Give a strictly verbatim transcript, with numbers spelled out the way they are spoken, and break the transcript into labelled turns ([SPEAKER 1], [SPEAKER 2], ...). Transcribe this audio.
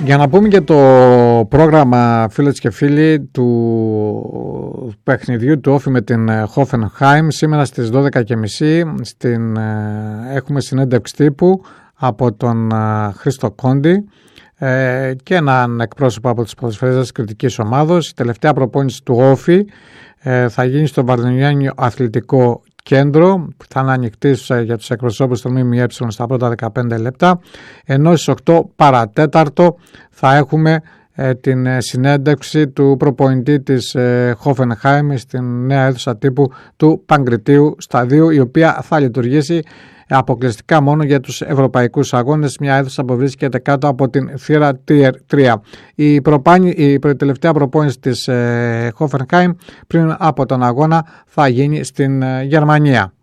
[SPEAKER 1] Για να πούμε και το πρόγραμμα, φίλες και φίλοι, του παιχνιδιού του Όφη με την Hoffenheim. Σήμερα στις δώδεκα και μισή στην, έχουμε συνέντευξη τύπου από τον Χρήστο Κόντι ε, και έναν εκπρόσωπο από τις ποδοσφαιρίες της κριτικής ομάδος. Η τελευταία προπόνηση του Όφη ε, θα γίνει στο Βαρδινιάνιο Αθλητικό Κέντρο, που θα είναι ανοιχτή για τους εκπροσώπους των ΜΜΕ στα πρώτα δεκαπέντε λεπτά, ενώ στις οκτώ παρατέταρτο θα έχουμε ε, την συνέντευξη του προπονητή της ε, Hoffenheim στην νέα αίθουσα τύπου του Παγκριτίου Σταδίου, η οποία θα λειτουργήσει αποκλειστικά μόνο για τους ευρωπαϊκούς αγώνες, μια αίθουσα που βρίσκεται κάτω από την θύρα Tier τρία. Η, προπάνη, η τελευταία προπόνηση της ε, Hoffenheim πριν από τον αγώνα θα γίνει στην ε, Γερμανία.